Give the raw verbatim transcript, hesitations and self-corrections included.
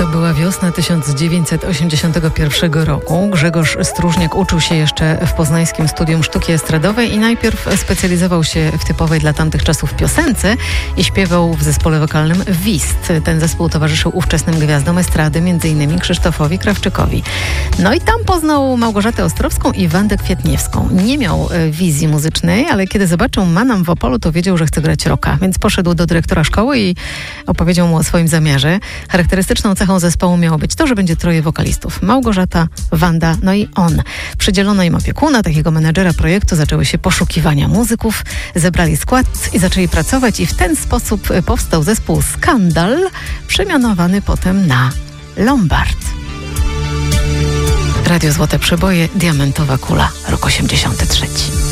była wiosna tysiąc dziewięćset osiemdziesiątego pierwszego roku. Grzegorz Stróżniak uczył się jeszcze w poznańskim Studium Sztuki Estradowej i najpierw specjalizował się w typowej dla tamtych czasów piosence i śpiewał w zespole wokalnym Wist. Ten zespół towarzyszył ówczesnym gwiazdom estrady, m.in. Krzysztofowi Krawczykowi. No i tam poznał Małgorzatę Ostrowską i Wandę Kwietniewską. Nie miał e, wizji muzycznej, ale kiedy zobaczył Manam w Opolu, to wiedział, że chce grać rocka, więc poszedł do dyrektora szkoły i opowiedział mu o swoim zamierze. Charakterystyczną cechą zespołu miało być to, że będzie troje wokalistów. Małgorzata, Wanda, no i on. Przydzielono im opiekuna, takiego menadżera projektu. Zaczęły się poszukiwania muzyków, zebrali skład i zaczęli pracować i w ten sposób powstał zespół Skandal, przemianowany potem na Lombard. Radio Złote Przeboje, Diamentowa Kula, rok osiemdziesiąty trzeci.